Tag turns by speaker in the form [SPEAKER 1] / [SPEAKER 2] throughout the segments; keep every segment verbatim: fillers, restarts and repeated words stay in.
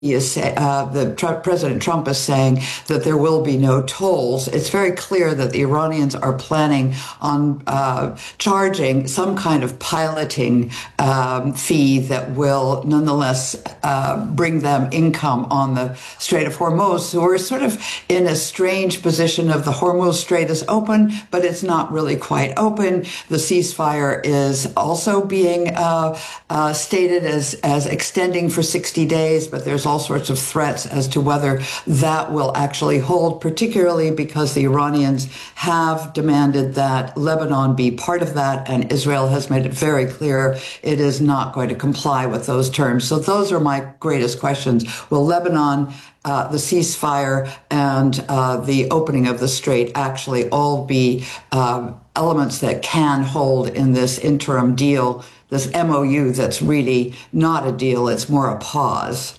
[SPEAKER 1] He is say, uh, the Trump, President Trump is saying that there will be no tolls. It's very clear that the Iranians are planning on uh, charging some kind of piloting um, fee that will nonetheless uh, bring them income on the Strait of Hormuz. So we're sort of in a strange position of the Hormuz Strait is open, but it's not really quite open. The ceasefire is also being uh, uh, stated as, as extending for sixty days, but there's all sorts of threats as to whether that will actually hold, particularly because the Iranians have demanded that Lebanon be part of that, and Israel has made it very clear it is not going to comply with those terms. So those are my greatest questions. Will Lebanon, uh, the ceasefire, and uh, the opening of the strait actually all be uh, elements that can hold in this interim deal, this M O U that's really not a deal, it's more a pause?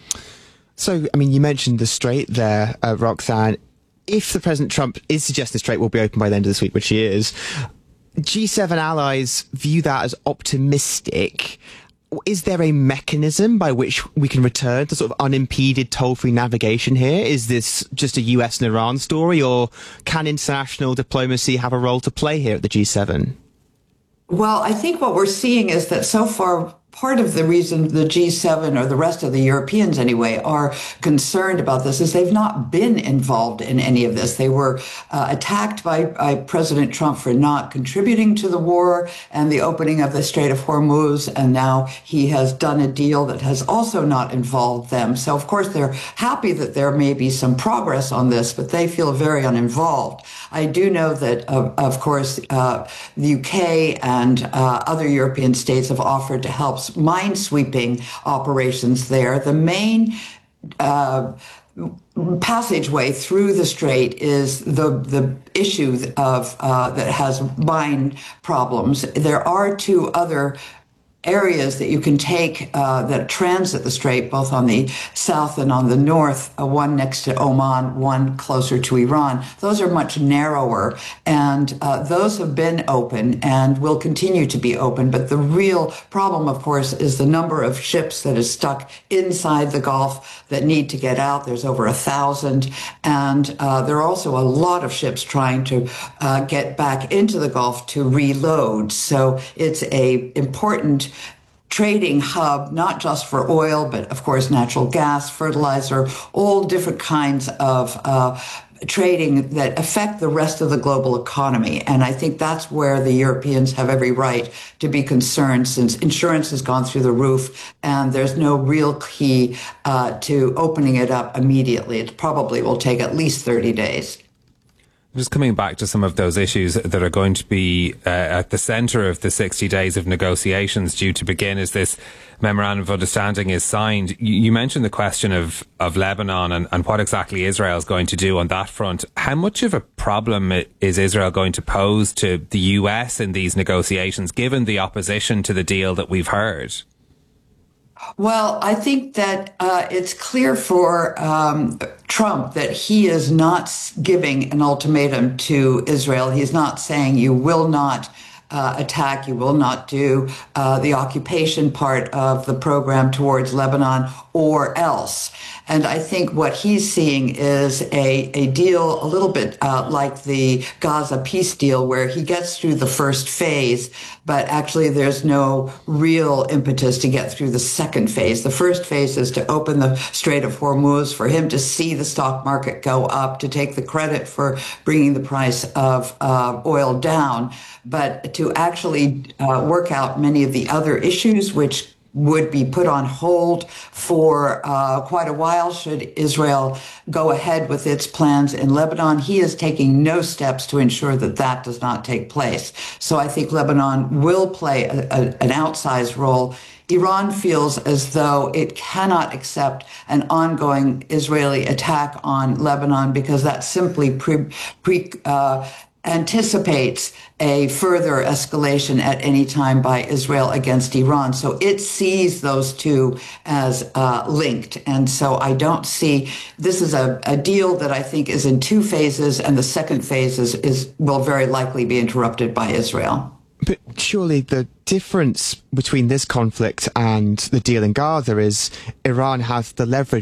[SPEAKER 2] So, I mean, you mentioned the strait there, uh, Roxanne. If the President Trump is suggesting the strait will be open by the end of this week, which he is, G seven allies view that as optimistic. Is there a mechanism by which we can return to sort of unimpeded toll-free navigation here? Is this just a U S and Iran story, or can international diplomacy have a role to play here at the G seven?
[SPEAKER 1] Well, I think what we're seeing is that so far, part of the reason the G seven, or the rest of the Europeans anyway, are concerned about this is they've not been involved in any of this. They were uh, attacked by, by President Trump for not contributing to the war and the opening of the Strait of Hormuz, and now he has done a deal that has also not involved them. So, of course, they're happy that there may be some progress on this, but they feel very uninvolved. I do know that, uh, of course, uh, the U K and uh, other European states have offered to help minesweeping operations there. The main uh, passageway through the strait is the the issue of uh, that has mine problems. There are two other areas that you can take uh, that transit the strait, both on the south and on the north, uh, one next to Oman, one closer to Iran. Those are much narrower, and uh, those have been open and will continue to be open. But the real problem, of course, is the number of ships that is stuck inside the Gulf that need to get out. There's over a thousand, and uh, there are also a lot of ships trying to uh, get back into the Gulf to reload. So it's a important trading hub, not just for oil, but of course, natural gas, fertilizer, all different kinds of uh, trading that affect the rest of the global economy. And I think that's where the Europeans have every right to be concerned, since insurance has gone through the roof and there's no real key uh, to opening it up immediately. It probably will take at least thirty days.
[SPEAKER 3] Just coming back to some of those issues that are going to be uh, at the centre of the sixty days of negotiations due to begin as this memorandum of understanding is signed. You, you mentioned the question of, of Lebanon and, and what exactly Israel is going to do on that front. How much of a problem is Israel going to pose to the U S in these negotiations, given the opposition to the deal that we've heard?
[SPEAKER 1] Well, I think that uh, it's clear for um, Trump that he is not giving an ultimatum to Israel. He's not saying you will not uh, attack, you will not do uh, the occupation part of the program towards Lebanon or else. And I think what he's seeing is a, a deal a little bit uh, like the Gaza peace deal, where he gets through the first phase, but actually there's no real impetus to get through the second phase. The first phase is to open the Strait of Hormuz, for him to see the stock market go up, to take the credit for bringing the price of uh, oil down, but to actually uh, work out many of the other issues, which would be put on hold for uh, quite a while should Israel go ahead with its plans in Lebanon. He is taking no steps to ensure that that does not take place. So I think Lebanon will play a, a, an outsized role. Iran feels as though it cannot accept an ongoing Israeli attack on Lebanon, because that simply pre, pre uh, anticipates a further escalation at any time by Israel against Iran. So it sees those two as uh, linked. And so I don't see, this is a, a deal that I think is in two phases, and the second phase is, is will very likely be interrupted by Israel.
[SPEAKER 2] But surely the difference between this conflict and the deal in Gaza is Iran has the leverage